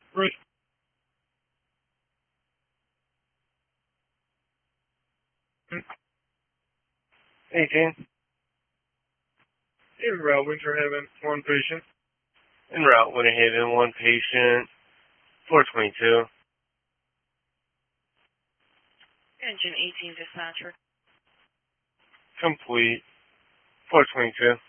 Right. 18. En route, Winter Haven, one patient. En route, Winter Haven, one patient. 422. Engine 18 dispatcher. Complete. 422.